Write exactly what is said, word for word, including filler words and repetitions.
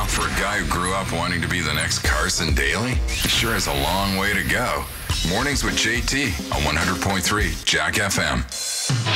For a guy who grew up wanting to be the next Carson Daly, he sure has a long way to go. Mornings with J T on one hundred point three Jack F M.